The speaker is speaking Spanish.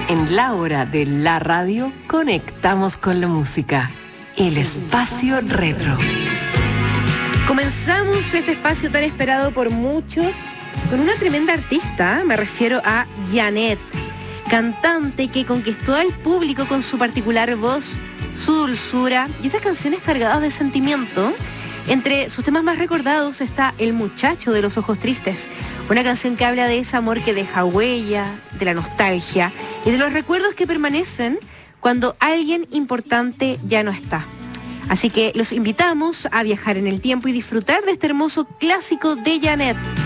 En la hora de la radio, conectamos con la música. El espacio retro. Comenzamos este espacio tan esperado por muchos con una tremenda artista, me refiero a Janet, cantante que conquistó al público con su particular voz, su dulzura y esas canciones cargadas de sentimiento. Entre sus temas más recordados está El muchacho de los ojos tristes, una canción que habla de ese amor que deja huella, de la nostalgia y de los recuerdos que permanecen cuando alguien importante ya no está. Así que los invitamos a viajar en el tiempo y disfrutar de este hermoso clásico de Janet.